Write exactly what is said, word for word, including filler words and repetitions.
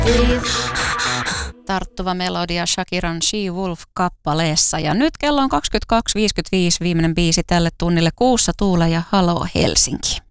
Tarttuva melodia Shakiran She-Wolf-kappaleessa. Ja nyt kello on kaksikymmentäkaksi viisikymmentäviisi, viimeinen biisi tälle tunnille. Kuussa Tuula ja Haloo Helsinki.